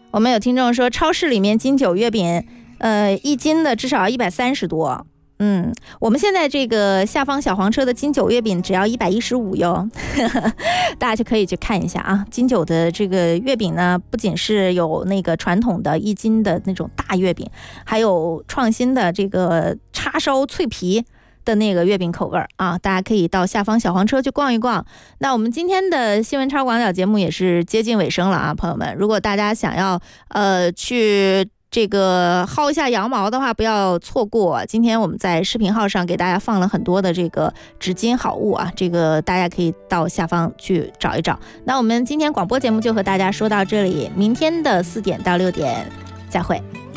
我们有听众说，超市里面金九月饼，一斤的至少要130多。我们现在这个下方小黄车的金九月饼只要115哟，大家就可以去看一下啊。金九的这个月饼呢，不仅是有那个传统的1斤的那种大月饼，还有创新的这个叉烧脆皮的那个月饼口味啊，大家可以到下方小黄车去逛一逛。那我们今天的新闻超广角节目也是接近尾声了啊，朋友们，如果大家想要去这个薅一下羊毛的话，不要错过。今天我们在视频号上给大家放了很多的这个纸巾好物啊，这个大家可以到下方去找一找。那我们今天广播节目就和大家说到这里，明天的4点到6点再会。